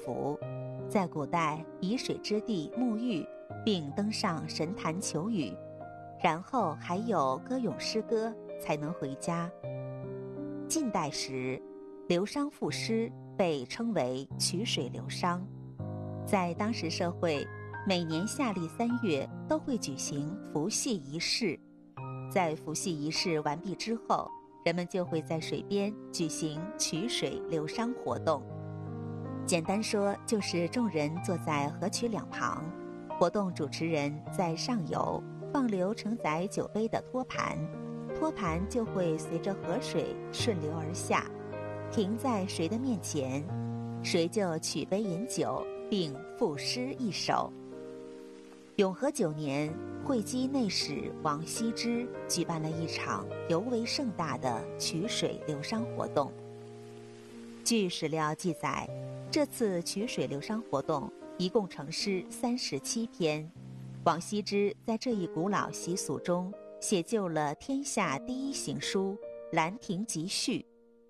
福，在古代以水之地沐浴，并登上神坛求雨，然后还有歌咏诗歌才能回家。晋代时，流觞赋诗被称为曲水流觞。在当时社会，每年夏历3月都会举行伏羲仪式，在伏羲仪式完毕之后，人们就会在水边举行曲水流觞活动。简单说，就是众人坐在河曲两旁，活动主持人在上游放流承载酒杯的托盘，托盘就会随着河水顺流而下，停在谁的面前，谁就取杯饮酒，并赋诗一首。永和9年，会稽内史王羲之举办了一场尤为盛大的曲水流觞活动。据史料记载，这次曲水流觞活动一共成诗37篇。王羲之在这一古老习俗中写就了天下第一行书《兰亭集序》。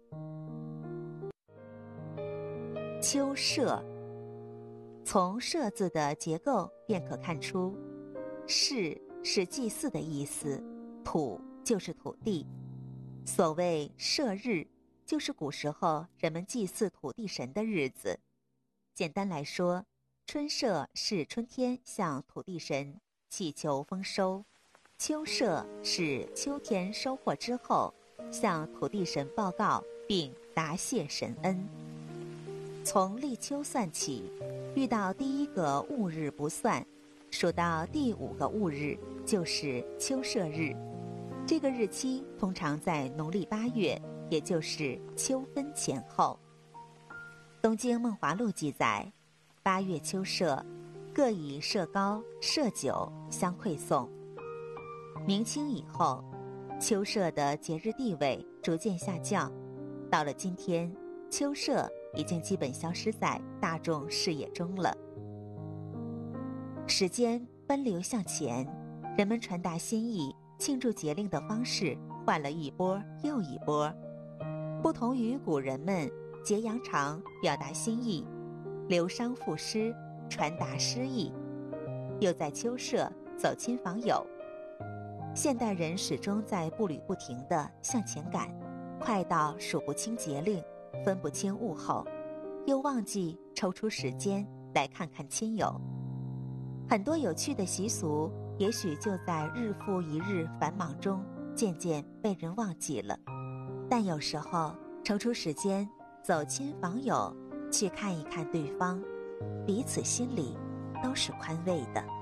秋社，从社字的结构便可看出，社是祭祀的意思，土就是土地。所谓社日，就是古时候人们祭祀土地神的日子。简单来说，春社是春天向土地神祈求丰收，秋社是秋天收获之后向土地神报告并答谢神恩。从立秋算起，遇到第1个戊日不算，数到第5个戊日就是秋社日。这个日期通常在农历8月，也就是秋分前后。东京梦华录记载，8月秋社，各以社糕、社酒相馈送。明清以后，秋社的节日地位逐渐下降，到了今天，秋社已经基本消失在大众视野中了。时间奔流向前，人们传达心意、庆祝节令的方式换了一波又一波。不同于古人们结羊肠表达心意，流觞赋诗传达诗意，又在秋社走亲访友。现代人始终在步履不停地向前赶，快到数不清节令，分不清物候，又忘记抽出时间来看看亲友。很多有趣的习俗也许就在日复一日繁忙中渐渐被人忘记了，但有时候抽出时间走亲访友，去看一看对方，彼此心里都是宽慰的。